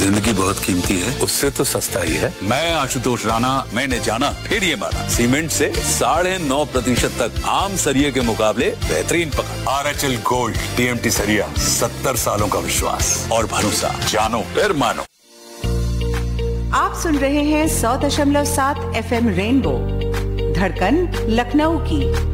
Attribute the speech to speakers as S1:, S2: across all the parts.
S1: जिंदगी बहुत कीमती है, उससे तो सस्ता ही है।
S2: मैं आशुतोष राणा, मैंने जाना फिर ये माना, सीमेंट से 9.5% तक आम सरिये के मुकाबले बेहतरीन पकड़।
S3: RHL गोल्ड TMT सरिया, 70 सालों का विश्वास और भरोसा, जानो फिर मानो।
S4: आप सुन रहे हैं 100.7 FM रेनबो, धड़कन लखनऊ की।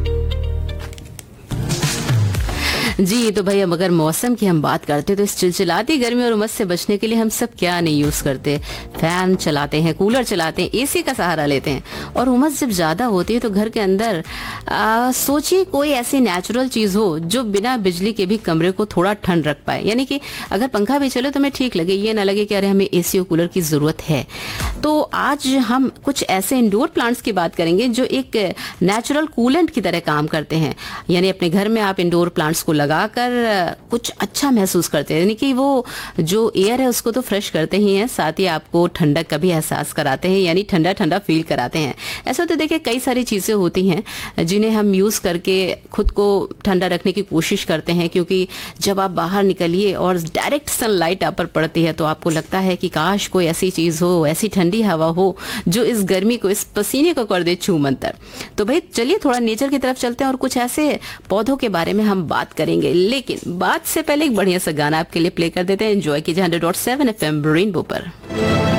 S5: जी तो भाई, अब अगर मौसम की हम बात करते तो इस चिलचिलाती गर्मी और उमस से बचने के लिए हम सब क्या नहीं यूज करते, फैन चलाते हैं, कूलर चलाते हैं, एसी का सहारा लेते हैं। और उमस जब ज्यादा होती है तो घर के अंदर सोचिए कोई ऐसी नेचुरल चीज हो जो बिना बिजली के भी कमरे को थोड़ा ठंड रख पाए। यानी कि अगर पंखा भी चले तो हमें ठीक लगे, ये ना लगे कि अरे हमें एसी और कूलर की जरूरत है। तो आज हम कुछ ऐसे इंडोर प्लांट्स की बात करेंगे जो एक नेचुरल कूलेंट की तरह काम करते हैं। यानी अपने घर में आप इंडोर प्लांट्स को लगाकर कुछ अच्छा महसूस करते हैं। यानी कि वो जो एयर है उसको तो फ्रेश करते ही हैं, साथ ही आपको ठंडक का भी एहसास कराते हैं, यानी ठंडा ठंडा फील कराते हैं। ऐसा तो देखिए कई सारी चीजें होती हैं जिन्हें हम यूज करके खुद को ठंडा रखने की कोशिश करते हैं, क्योंकि जब आप बाहर निकलिए और डायरेक्ट सनलाइट आप पर पड़ती है तो आपको लगता है कि काश कोई ऐसी चीज हो, ऐसी ठंडी हवा हो जो इस गर्मी को, इस पसीने को कर दे छूमंतर। तो भाई चलिए थोड़ा नेचर की तरफ चलते हैं और कुछ ऐसे पौधों के बारे में हम बात करेंगे। लेकिन बात से पहले एक बढ़िया सा गाना आपके लिए प्ले कर देते हैं। एंजॉय कीजिए 100.7 FM रेनबो पर।